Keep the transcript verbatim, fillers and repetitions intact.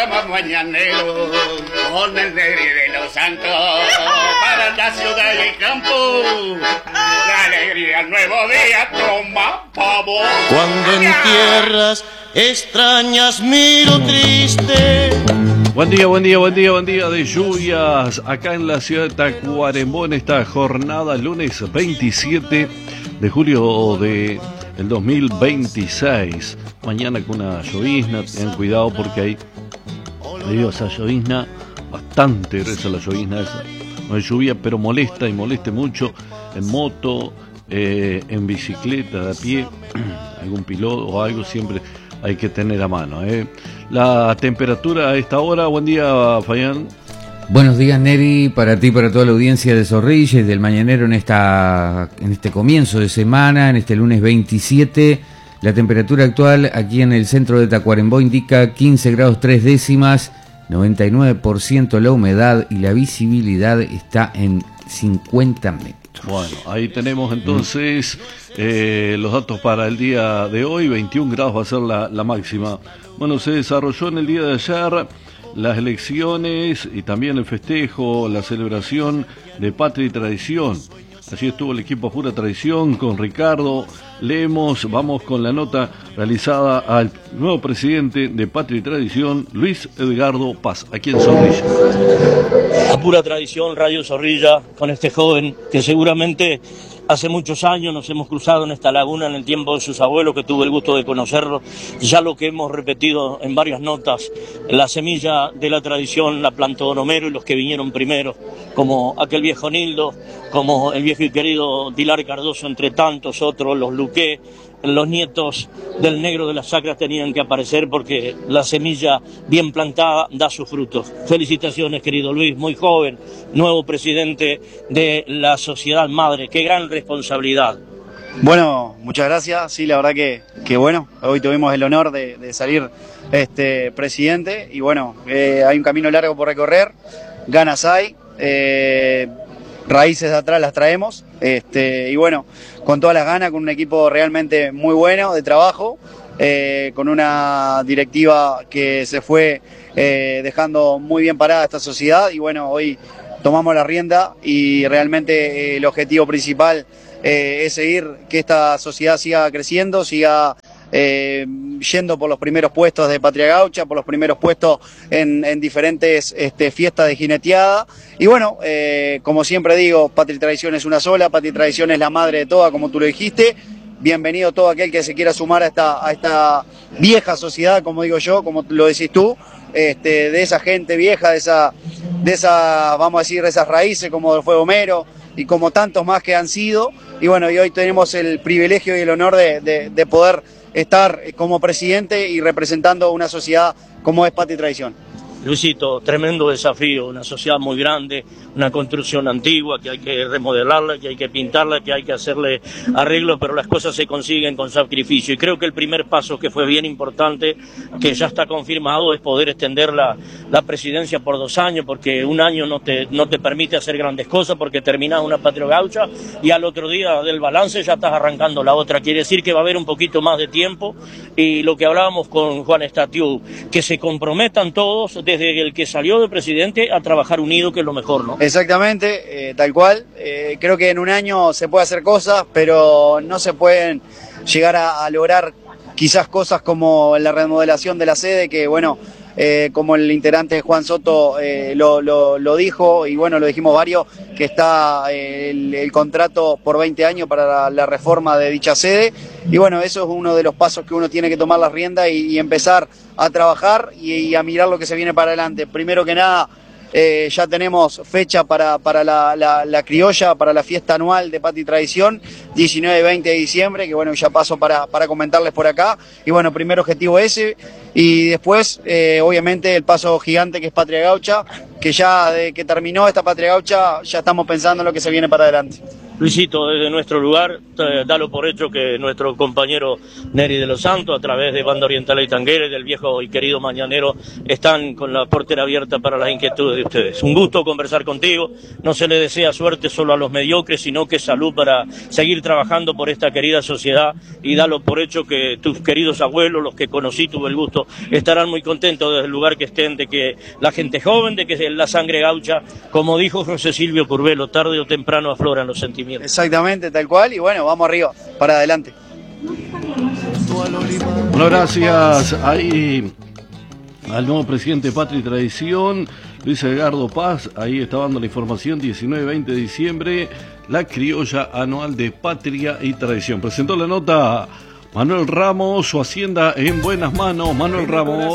programa mañanero con el Negri de los Santos para la ciudad y el campo. La alegría al nuevo día toma pavo. Cuando en tierras extrañas miro triste. Buen día, buen día, buen día, buen día de lluvias acá en la ciudad de Tacuarembó en esta jornada lunes veintisiete de julio de el dos mil veintiséis. Mañana con una llovizna, tengan cuidado porque hay, debido a esa llovizna, bastante gruesa la llovizna esa. No hay lluvia, pero molesta y moleste mucho en moto, eh, en bicicleta, de a pie, algún piloto o algo siempre hay que tener a mano. Eh. La temperatura a esta hora, buen día, Fayán. Buenos días, Neri, para ti y para toda la audiencia de Zorrilla y del Mañanero en esta en este comienzo de semana, en este lunes veintisiete. La temperatura actual aquí en el centro de Tacuarembó indica quince grados tres décimas, noventa y nueve por ciento la humedad y la visibilidad está en cincuenta metros. Bueno, ahí tenemos entonces eh, los datos para el día de hoy. veintiún grados va a ser la, la máxima. Bueno, se desarrolló en el día de ayer las elecciones y también el festejo, la celebración de Patria y Tradición. Así estuvo el equipo Pura Tradición con Ricardo Lemos. Vamos con la nota realizada al nuevo presidente de Patria y Tradición, Luis Edgardo Paz, aquí en Zorrilla. A Pura Tradición, Radio Zorrilla, con este joven que seguramente hace muchos años nos hemos cruzado en esta laguna en el tiempo de sus abuelos, que tuve el gusto de conocerlo. Ya lo que hemos repetido en varias notas, la semilla de la tradición la plantó Don Homero y los que vinieron primero, como aquel viejo Nildo, como el viejo y querido Dilar Cardoso, entre tantos otros, los Luque. Los nietos del negro de las sacras tenían que aparecer porque la semilla bien plantada da sus frutos. Felicitaciones, querido Luis, muy joven, nuevo presidente de la sociedad madre. Qué gran responsabilidad. Bueno, muchas gracias. Sí, la verdad que, que bueno, hoy tuvimos el honor de, de salir este presidente y bueno, eh, hay un camino largo por recorrer, ganas hay, eh, raíces de atrás las traemos, este, y bueno, con todas las ganas, con un equipo realmente muy bueno de trabajo, eh, con una directiva que se fue eh, dejando muy bien parada esta sociedad y bueno, hoy tomamos la rienda y realmente eh, el objetivo principal eh, es seguir que esta sociedad siga creciendo, siga Eh, yendo por los primeros puestos de Patria Gaucha, por los primeros puestos en, en diferentes este, fiestas de jineteada. Y bueno, eh, como siempre digo, Patria y Tradición es una sola, Patria y Tradición es la madre de toda, como tú lo dijiste. Bienvenido todo aquel que se quiera sumar a esta, a esta vieja sociedad, como digo yo, como lo decís tú, este, de esa gente vieja, de esa, de esa, vamos a decir, de esas raíces, como fue Homero y como tantos más que han sido. Y bueno, y hoy tenemos el privilegio y el honor de, de, de poder estar como presidente y representando una sociedad como es Patria y Tradición. Luisito, tremendo desafío, una sociedad muy grande, una construcción antigua que hay que remodelarla, que hay que pintarla, que hay que hacerle arreglos, pero las cosas se consiguen con sacrificio. Y creo que el primer paso que fue bien importante, que ya está confirmado, es poder extender la, la presidencia por dos años, porque un año no te, no te permite hacer grandes cosas, porque terminás una Patria Gaucha y al otro día del balance ya estás arrancando la otra. Quiere decir que va a haber un poquito más de tiempo y lo que hablábamos con Juan Estatiu, que se comprometan todos, desde el que salió de presidente a trabajar unido, que es lo mejor, ¿no? Exactamente, eh, tal cual. Eh, creo que en un año se puede hacer cosas, pero no se pueden llegar a, a lograr quizás cosas como la remodelación de la sede, que bueno, eh, como el integrante Juan Soto eh, lo, lo, lo dijo, y bueno, lo dijimos varios, que está eh, el, el contrato por veinte años para la, la reforma de dicha sede, y bueno, eso es uno de los pasos que uno tiene que tomar las riendas y, y empezar a trabajar y, y a mirar lo que se viene para adelante. Primero que nada, eh, ya tenemos fecha para, para la, la, la criolla, para la fiesta anual de Patria y Tradición, diecinueve y veinte de diciembre, que bueno, ya paso para, para comentarles por acá. Y bueno, primer objetivo ese, y después, eh, obviamente, el paso gigante que es Patria Gaucha, que ya de que terminó esta Patria Gaucha, ya estamos pensando en lo que se viene para adelante. Luisito, desde nuestro lugar, eh, dalo por hecho que nuestro compañero Neri de los Santos, a través de Banda Oriental y Tanguera, del viejo y querido Mañanero, están con la portera abierta para las inquietudes de ustedes. Un gusto conversar contigo, no se le desea suerte solo a los mediocres, sino que salud para seguir trabajando por esta querida sociedad, y dalo por hecho que tus queridos abuelos, los que conocí, tuve el gusto, estarán muy contentos desde el lugar que estén, de que la gente joven, de que la sangre gaucha, como dijo José Silvio Curvelo, tarde o temprano afloran los sentimientos. Exactamente, tal cual, y bueno, vamos arriba, para adelante. Bueno, gracias ahí al nuevo presidente de Patria y Tradición, Luis Edgardo Paz. Ahí está dando la información. Diecinueve a veinte de diciembre, la criolla anual de Patria y Tradición. Presentó la nota Manuel Ramos, su hacienda en buenas manos. Manuel Ramos.